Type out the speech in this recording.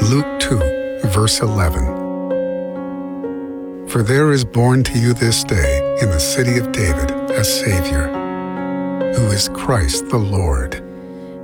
Luke 2, verse 11. For there is born to you this day in the city of David a Savior, who is Christ the Lord.